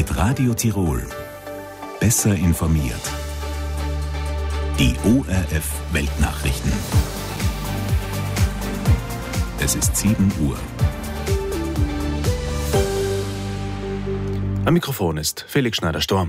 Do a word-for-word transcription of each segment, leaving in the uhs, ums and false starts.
Mit Radio Tirol. Besser informiert. Die O R F Weltnachrichten. Es ist sieben Uhr. Am Mikrofon ist Felix Schneider-Storm.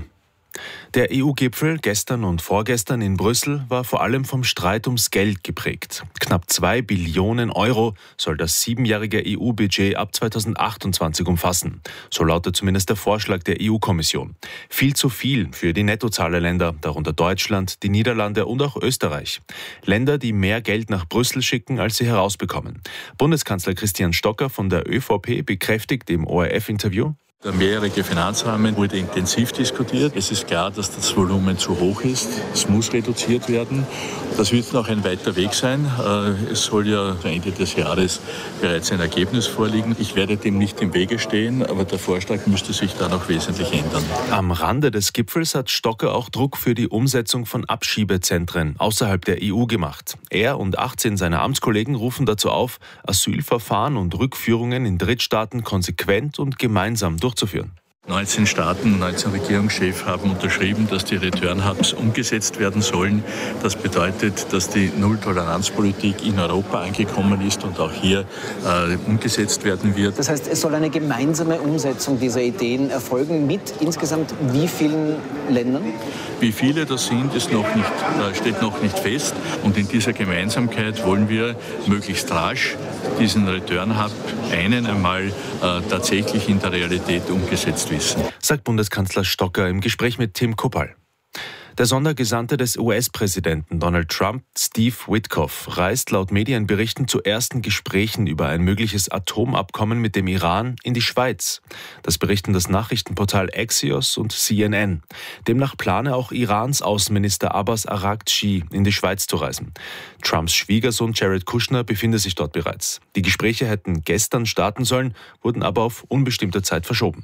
Der E U-Gipfel gestern und vorgestern in Brüssel war vor allem vom Streit ums Geld geprägt. Knapp zwei Billionen Euro soll das siebenjährige E U-Budget ab zweitausendachtundzwanzig umfassen. So lautet zumindest der Vorschlag der E U-Kommission. Viel zu viel für die Nettozahlerländer, darunter Deutschland, die Niederlande und auch Österreich. Länder, die mehr Geld nach Brüssel schicken, als sie herausbekommen. Bundeskanzler Christian Stocker von der ÖVP bekräftigt im O R F-Interview: Der mehrjährige Finanzrahmen wurde intensiv diskutiert. Es ist klar, dass das Volumen zu hoch ist. Es muss reduziert werden. Das wird noch ein weiter Weg sein. Es soll ja Ende des Jahres bereits ein Ergebnis vorliegen. Ich werde dem nicht im Wege stehen, aber der Vorschlag müsste sich da noch wesentlich ändern. Am Rande des Gipfels hat Stocker auch Druck für die Umsetzung von Abschiebezentren außerhalb der E U gemacht. Er und achtzehn seiner Amtskollegen rufen dazu auf, Asylverfahren und Rückführungen in Drittstaaten konsequent und gemeinsam durchzuführen. durchzuführen. neunzehn Staaten, neunzehn Regierungschefs haben unterschrieben, dass die Return-Hubs umgesetzt werden sollen. Das bedeutet, dass die Null-Toleranz-Politik in Europa angekommen ist und auch hier äh, umgesetzt werden wird. Das heißt, es soll eine gemeinsame Umsetzung dieser Ideen erfolgen mit insgesamt wie vielen Ländern? Wie viele das sind, ist noch nicht, äh, steht noch nicht fest. Und in dieser Gemeinsamkeit wollen wir möglichst rasch diesen Return-Hub einen einmal äh, tatsächlich in der Realität umgesetzt wissen. Sagt Bundeskanzler Stocker im Gespräch mit Tim Koppal. Der Sondergesandte des U S-Präsidenten Donald Trump, Steve Witkoff, reist laut Medienberichten zu ersten Gesprächen über ein mögliches Atomabkommen mit dem Iran in die Schweiz. Das berichten das Nachrichtenportal Axios und C N N. Demnach plane auch Irans Außenminister Abbas Araghchi in die Schweiz zu reisen. Trumps Schwiegersohn Jared Kushner befindet sich dort bereits. Die Gespräche hätten gestern starten sollen, wurden aber auf unbestimmte Zeit verschoben.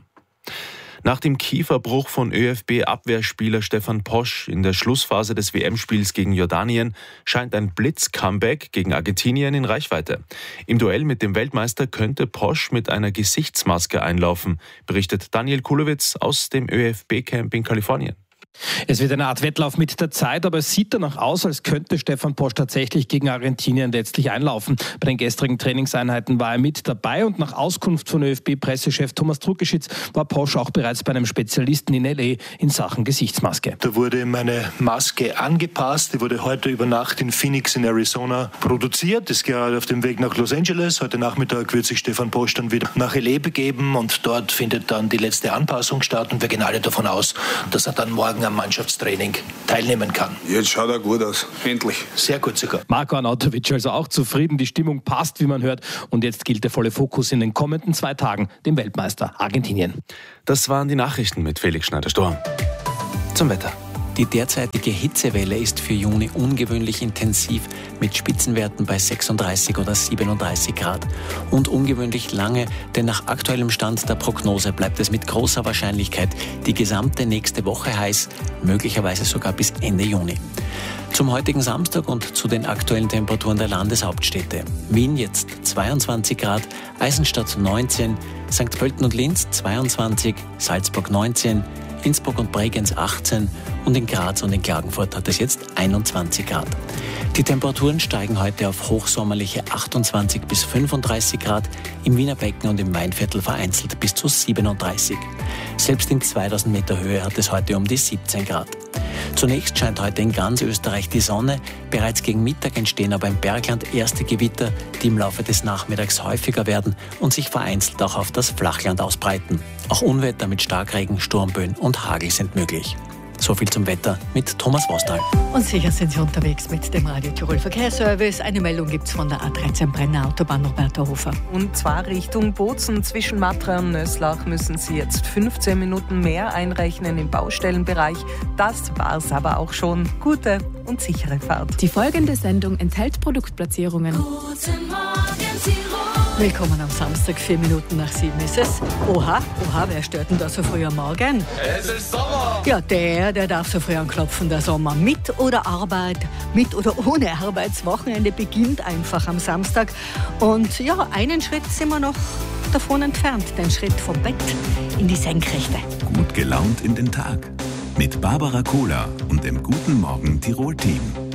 Nach dem Kieferbruch von ÖFB-Abwehrspieler Stefan Posch in der Schlussphase des W M-Spiels gegen Jordanien scheint ein Blitz-Comeback gegen Argentinien in Reichweite. Im Duell mit dem Weltmeister könnte Posch mit einer Gesichtsmaske einlaufen, berichtet Daniel Kulowitz aus dem ÖFB-Camp in Kalifornien. Es wird eine Art Wettlauf mit der Zeit, aber es sieht danach aus, als könnte Stefan Posch tatsächlich gegen Argentinien letztlich einlaufen. Bei den gestrigen Trainingseinheiten war er mit dabei und nach Auskunft von ÖFB-Pressechef Thomas Trukeschitz war Posch auch bereits bei einem Spezialisten in L A in Sachen Gesichtsmaske. Da wurde meine Maske angepasst, die wurde heute über Nacht in Phoenix in Arizona produziert, ist gerade auf dem Weg nach Los Angeles. Heute Nachmittag wird sich Stefan Posch dann wieder nach L A begeben und dort findet dann die letzte Anpassung statt und wir gehen alle davon aus, dass er dann morgen am Mannschaftstraining teilnehmen kann. Jetzt schaut er gut aus, endlich. Sehr gut sogar. Marko Arnautovic also auch zufrieden, die Stimmung passt, wie man hört. Und jetzt gilt der volle Fokus in den kommenden zwei Tagen, dem Weltmeister Argentinien. Das waren die Nachrichten mit Felix Schneider-Storm. Zum Wetter. Die derzeitige Hitzewelle ist für Juni ungewöhnlich intensiv mit Spitzenwerten bei sechsunddreißig oder siebenunddreißig Grad. Und ungewöhnlich lange, denn nach aktuellem Stand der Prognose bleibt es mit großer Wahrscheinlichkeit die gesamte nächste Woche heiß, möglicherweise sogar bis Ende Juni. Zum heutigen Samstag und zu den aktuellen Temperaturen der Landeshauptstädte. Wien jetzt zweiundzwanzig Grad, Eisenstadt neunzehn, Sankt Pölten und Linz zweiundzwanzig, Salzburg neunzehn, Innsbruck und Bregenz achtzehn und in Graz und in Klagenfurt hat es jetzt einundzwanzig Grad. Die Temperaturen steigen heute auf hochsommerliche achtundzwanzig bis fünfunddreißig Grad, im Wiener Becken und im Mainviertel vereinzelt bis zu siebenunddreißig. Selbst in zweitausend Meter Höhe hat es heute um die siebzehn Grad. Zunächst scheint heute in ganz Österreich die Sonne. Bereits gegen Mittag entstehen aber im Bergland erste Gewitter, die im Laufe des Nachmittags häufiger werden und sich vereinzelt auch auf das Flachland ausbreiten. Auch Unwetter mit Starkregen, Sturmböen und Hagel sind möglich. So viel zum Wetter mit Thomas Wostal. Und sicher sind Sie unterwegs mit dem Radio Tirol Verkehrsservice. Eine Meldung gibt es von der A dreizehn Brenner Autobahn Roberta Hofer. Und zwar Richtung Bozen. Zwischen Matra und Nöslach müssen Sie jetzt fünfzehn Minuten mehr einrechnen im Baustellenbereich. Das war's aber auch schon. Gute und sichere Fahrt. Die folgende Sendung enthält Produktplatzierungen. Guten Morgen, Tirol. Willkommen am Samstag, vier Minuten nach sieben ist es. Oha, oha, wer stört denn da so früh am Morgen? Es ist Sommer! Ja, der, der darf so früh anklopfen, der Sommer. Mit oder Arbeit, mit oder ohne Arbeitswochenende beginnt einfach am Samstag. Und ja, einen Schritt sind wir noch weit davon entfernt, den Schritt vom Bett in die Senkrechte. Gut gelaunt in den Tag. Mit Barbara Kohler und dem Guten Morgen Tirol-Team.